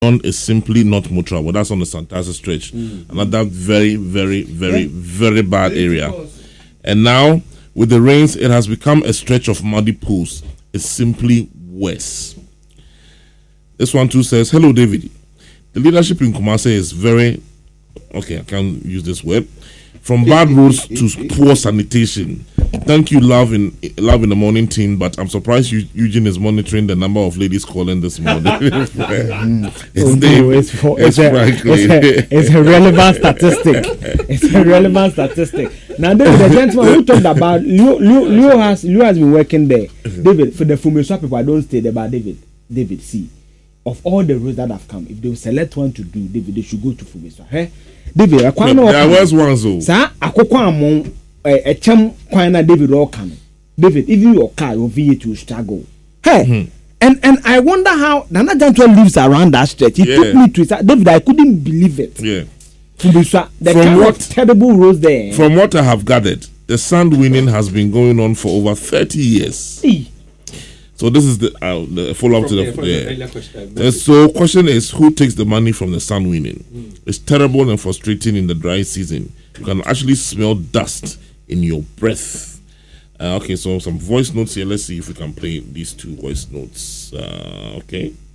is simply not motorable. That's on the Santasa stretch. Another very, very, very, very bad area. And now, with the rains, it has become a stretch of muddy pools. It's simply worse. This one too says, hello, David. The leadership in Kumasi is very, okay, I can't use this word. From bad roads to poor sanitation. Thank you, love in the morning team, but I'm surprised Eugene is monitoring the number of ladies calling this morning. It's a relevant statistic. It's a relevant statistic. Now, David, the gentleman who talked about Leo has been working there. David, for the Fumiswa people, I don't stay there, but David, see, of all the roads that have come, if they will select one to do, David, they should go to Fumiswa. Hey? David, there was one so. Sir, akoko among a cham kwana David all can. David, even your car, your V8 will struggle. Hey, and I wonder how Nana Gentleman lives around that stretch. He took me to it. David, I couldn't believe it. Yeah. From what terrible roads there. From what I have gathered, the sand winning has been going on for over 30 years. So this is the follow-up to the question. So question is, who takes the money from the sand winning? It's terrible and frustrating in the dry season. You can actually smell dust in your breath. Okay, so some voice notes here. Let's see if we can play these two voice notes. Okay.